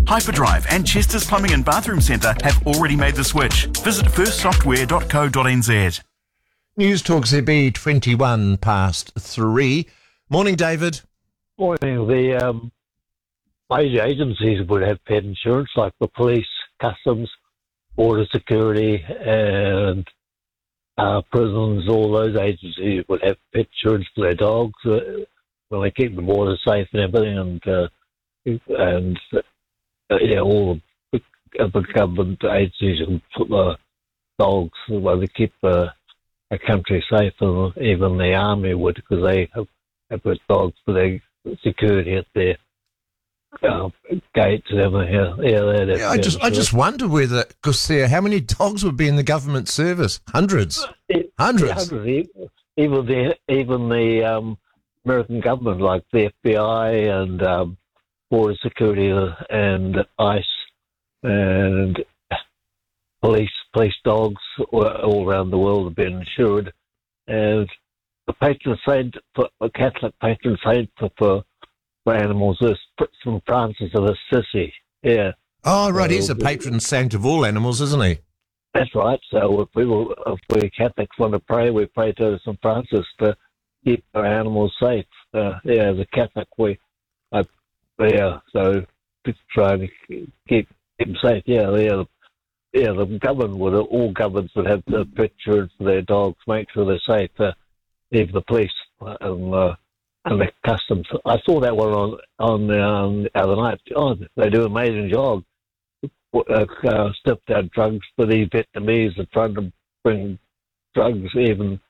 Hyperdrive and Chester's Plumbing and Bathroom Centre have already made the switch. Visit firstsoftware.co.nz. News Talk ZB 21 past 3. Morning, David. Morning. The major agencies would have pet insurance, like the police, customs, border security, and prisons. All those agencies would have pet insurance for their dogs when they keep the border safe and everything. All the government agencies will put the dogs where they keep a country safe, and even the army would, because they have put dogs for their security at their gates and everything. I just wonder whether, because how many dogs would be in the government service? Hundreds. Hundreds. Even the American government, like the FBI and border security and ICE and police dogs all around the world have been insured. And the patron saint, a Catholic patron saint for animals is St. Francis of Assisi. Yeah. Oh, right. He's the patron saint of all animals, isn't he? That's right. So if we Catholics want to pray, we pray to St. Francis to keep our animals safe. As a Catholic, so to try to keep them safe. The government all governments would have the pictures for their dogs, make sure they're safe. Even the police and the customs. I saw that one on the other night. Oh, they do an amazing job. Stepped out drugs for these Vietnamese that trying to bring drugs. Even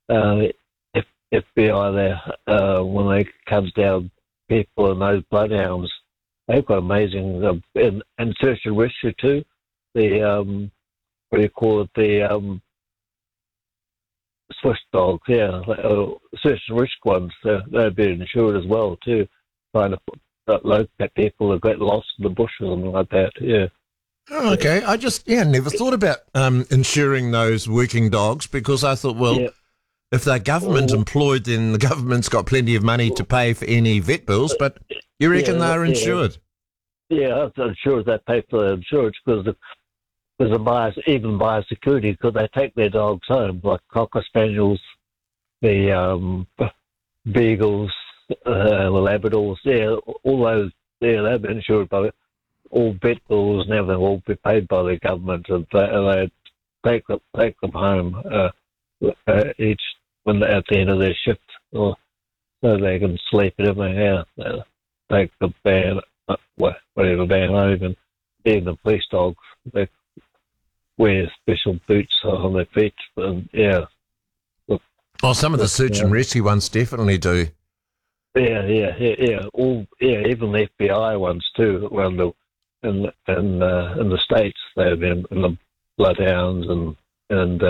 FBI there when they comes down people and those bloodhounds, they've got amazing and search and rescue too. The what do you call it? The Swiss dogs, search and rescue ones. They've been insured as well too, trying to locate people that get lost in the bush or something like that. Yeah. Oh, okay. I just never thought about insuring those working dogs, because I thought, if they're government employed, then the government's got plenty of money to pay for any vet bills. But you reckon they're insured? Yeah, I'm sure they pay for their insurance because of biosecurity, because they take their dogs home, like Cocker Spaniels, the Beagles, the Labradors. All those. They've been insured by all vet bills and everything, all be paid by the government, and they take them home each when they're at the end of their shift, so they can sleep and everything. Take the van, whatever van home, and even the police dogs, they wear special boots on their feet. And some of the search and rescue ones definitely do. Yeah. Even the FBI ones too. Well, in the States, they've been in the bloodhounds and.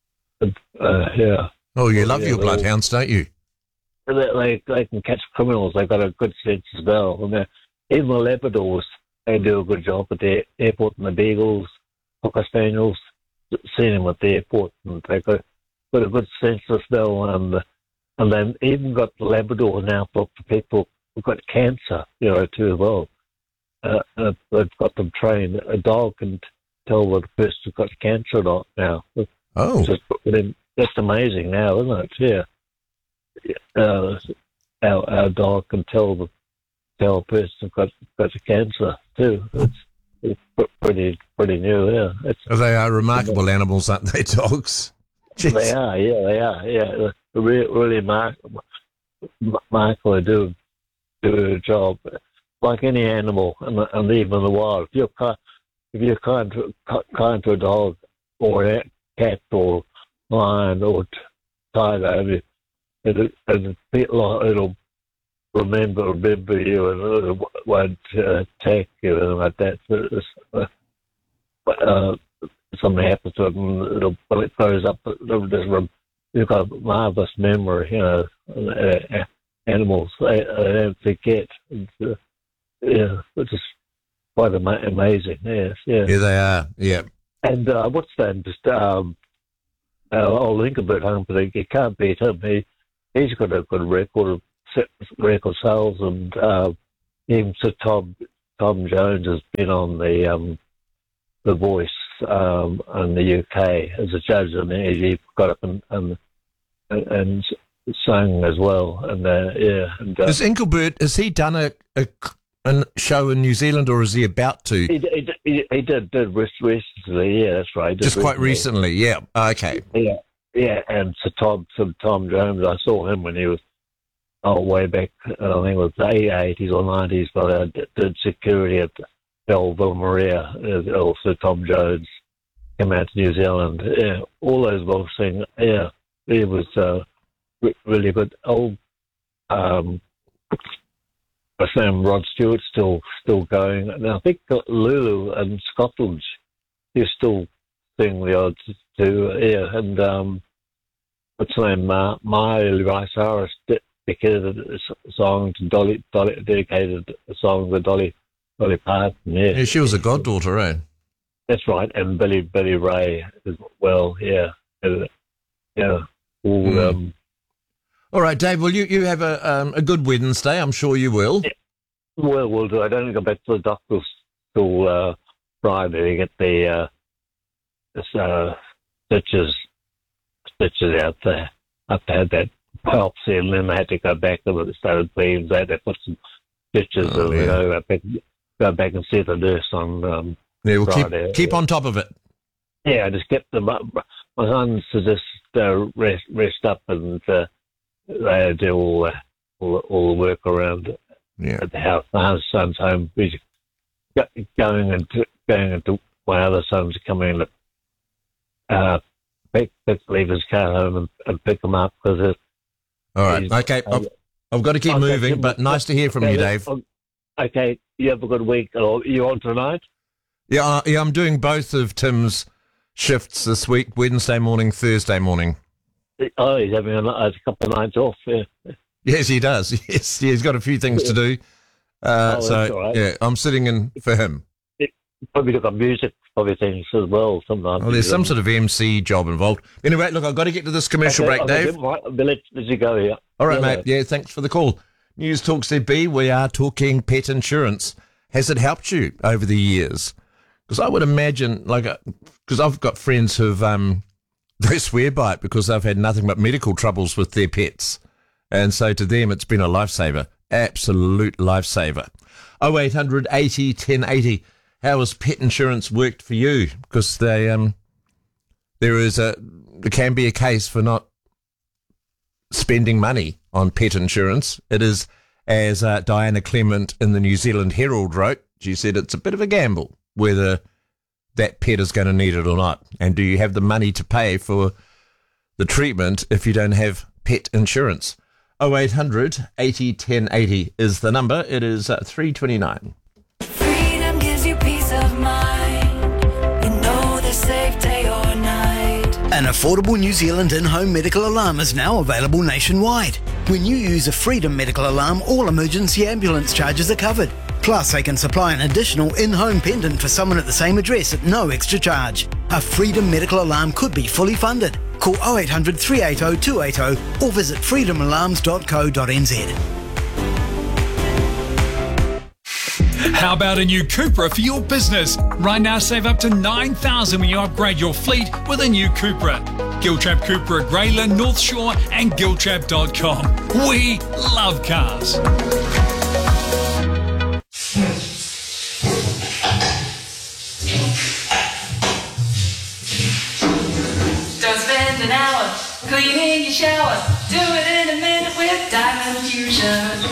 Oh, you love your bloodhounds, don't you? They can catch criminals. They've got a good sense as well. And even the Labradors, they do a good job at the airport, and the Beagles, Cocker Spaniels, seen them at the airport, and they've got a good sense as well. And they've even got the Labrador now for people who've got cancer, too as well. They've got them trained. A dog can tell whether the person's got cancer or not now. Oh. That's amazing now, isn't it? Yeah. Our dog can tell a person got the cancer too. It's pretty new. Yeah. They are remarkable animals, aren't they, dogs? Jeez. They are. Yeah. They're really remarkable. They do a job like any animal, and even the wild. If you're kind to a dog or a cat or lion or tiger, it'll remember you, and it won't attack you and like that. Something happens to it, and when it grows up, you've got a marvelous memory. Animals, they don't forget. It's just quite amazing. Yes, yeah. Yeah, they are. Yeah. And what's that? Just I'll link a bit home, but you can't beat him. He's got a good record of sales, and even Sir Tom Tom Jones has been on the Voice in the UK as a judge, and he got up and sang as well. And Has Engelbert, has he done a show in New Zealand, or is he about to? He did recently. Yeah, that's right. Just quite recently. Yeah. Okay. Yeah. And so Tom Jones, I saw him when he was way back. I think it was the 80s or 90s, but I did security at Belleville Maria. Also, Tom Jones came out to New Zealand. Yeah, all those boxing. Yeah, he was really good. Sam Rod Stewart still going, and I think Lulu in Scotland, he's still singing the odds too. Yeah, and what's her name? Miley Rice Harris dedicated a song to Dolly, dedicated a song to Dolly Parton. Yeah, she was a goddaughter, eh? That's right, and Billy Ray as well. Yeah, yeah. All right, Dave. Well, you have a good Wednesday. I'm sure you will. Yeah. Well, we'll do. I don't go back to the doctor till Friday to get the stitches out there. After I had that biopsy, and then I had to go back and it started bleeding. They had to put some stitches, go back and see the nurse on we'll Friday. Keep on top of it. Yeah, I just kept them up. My sons to just rest up, and they do all the work around at the house. My son's home. He's going into my other sons coming in leave his car home and pick them up because. All right. Okay. I've got to keep moving, but nice to hear from you, Dave. Okay. You have a good week. Are you on tonight? Yeah. I'm doing both of Tim's shifts this week: Wednesday morning, Thursday morning. Oh, he's having a couple of nights off. Yeah. Yes, he does. Yes, he's got a few things to do. So right. yeah, I'm sitting in for him. Probably got music, things as well. Sometimes. Oh, there's some sort of MC job involved. Anyway, look, I've got to get to this commercial break, Dave. Let you go here. All right, mate. Yeah, thanks for the call. News Talk ZB. We are talking pet insurance. Has it helped you over the years? Because I would imagine, because I've got friends who've they swear by it because they've had nothing but medical troubles with their pets. And so to them, it's been a lifesaver, absolute lifesaver. 0800 80 1080. How has pet insurance worked for you? Because there can be a case for not spending money on pet insurance. It is, as Diana Clement in the New Zealand Herald wrote, she said it's a bit of a gamble whether that pet is going to need it or not. And do you have the money to pay for the treatment if you don't have pet insurance? 0800 80 1080 is the number. It is 3:29. Freedom gives you peace of mind. You know they're safe day or night. An affordable New Zealand in-home medical alarm is now available nationwide. When you use a Freedom medical alarm, all emergency ambulance charges are covered. Plus, they can supply an additional in-home pendant for someone at the same address at no extra charge. A Freedom medical alarm could be fully funded. Call 0800 380 280 or visit freedomalarms.co.nz. How about a new Cupra for your business? Right now, save up to $9,000 when you upgrade your fleet with a new Cupra. Giltrap Cupra at Grayland, North Shore and giltrap.com. We love cars. Don't spend an hour cleaning your shower. Do it in a minute with Diamond Fusion.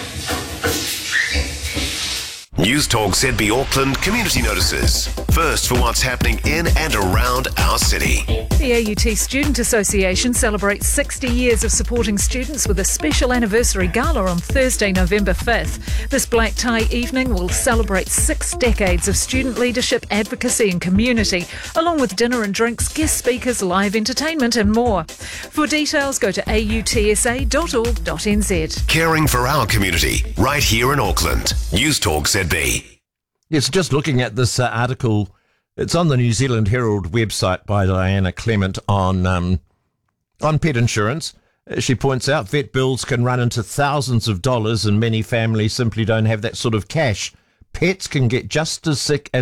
News Talk ZB Auckland community notices. First for what's happening in and around our city. The AUT Student Association celebrates 60 years of supporting students with a special anniversary gala on Thursday, November 5th. This black tie evening will celebrate 6 decades of student leadership, advocacy and community, along with dinner and drinks, guest speakers, live entertainment and more. For details, go to autsa.org.nz. Caring for our community, right here in Auckland. News Talk ZB. Yes, just looking at this article, it's on the New Zealand Herald website by Diana Clement on pet insurance. She points out vet bills can run into thousands of dollars and many families simply don't have that sort of cash. pets can get just as sick as